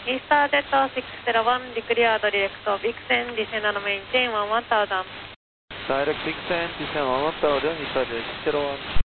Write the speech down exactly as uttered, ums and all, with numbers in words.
Easter Jet six zero one, declared direct Vixen, descend and maintain one one thousand. Direct Vixen, descend one one thousand, Easter Jet six zero one.